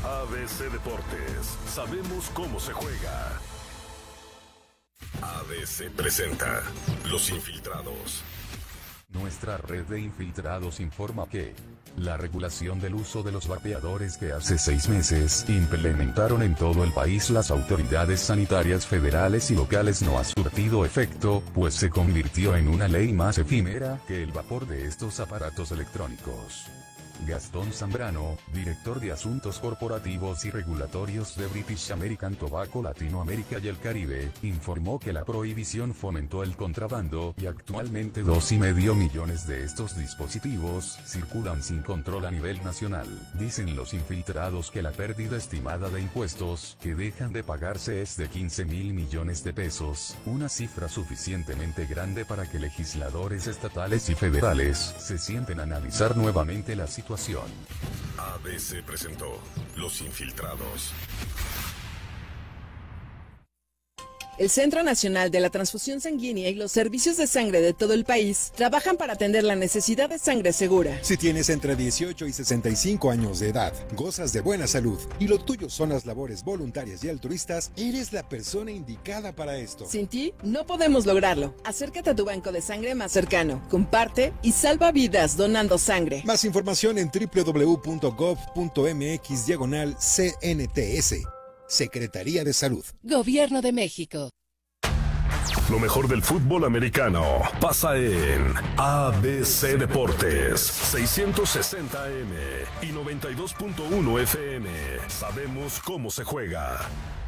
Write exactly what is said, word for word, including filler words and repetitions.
A B C Deportes, sabemos cómo se juega. A B C presenta Los Infiltrados. Nuestra red de infiltrados informa que la regulación del uso de los vapeadores que hace seis meses implementaron en todo el país las autoridades sanitarias federales y locales no ha surtido efecto, pues se convirtió en una ley más efímera que el vapor de estos aparatos electrónicos. Gastón Zambrano, director de Asuntos Corporativos y Regulatorios de British American Tobacco Latinoamérica y el Caribe, informó que la prohibición fomentó el contrabando y actualmente dos y medio millones de estos dispositivos circulan sin control a nivel nacional. Dicen los infiltrados que la pérdida estimada de impuestos que dejan de pagarse es de quince mil millones de pesos, una cifra suficientemente grande para que legisladores estatales y federales se sienten a analizar nuevamente la situación. A B C presentó Los Infiltrados. El Centro Nacional de la Transfusión Sanguínea y los servicios de sangre de todo el país trabajan para atender la necesidad de sangre segura. Si tienes entre dieciocho y sesenta y cinco años de edad, gozas de buena salud y lo tuyo son las labores voluntarias y altruistas, eres la persona indicada para esto. Sin ti, no podemos lograrlo. Acércate a tu banco de sangre más cercano, comparte y salva vidas donando sangre. Más información en doble u doble u doble u punto gov punto mx diagonal C N T S. Secretaría de Salud. Gobierno de México. Lo mejor del fútbol americano pasa en A B C Deportes, seiscientos sesenta A M y noventa y dos punto uno F M. Sabemos cómo se juega.